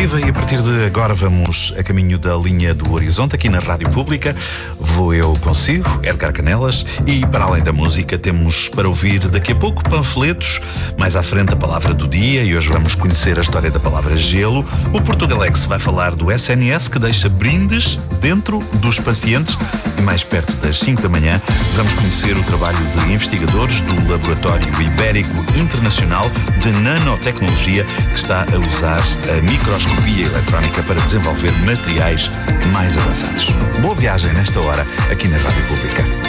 Viva, e a partir de agora vamos a caminho da linha do Horizonte, aqui na Rádio Pública. Vou eu consigo, Edgar Canelas, e para além da música temos para ouvir daqui a pouco panfletos, mais à frente a palavra do dia, e hoje vamos conhecer a história da palavra gelo. O Portugalex vai falar do SNS que deixa brindes dentro dos pacientes, e mais perto das 5 da manhã vamos conhecer o trabalho de investigadores do Laboratório Ibérico Internacional de Nanotecnologia, que está a usar a microscopia eletrónica para desenvolver materiais mais avançados. Boa viagem nesta hora aqui na Rádio Pública.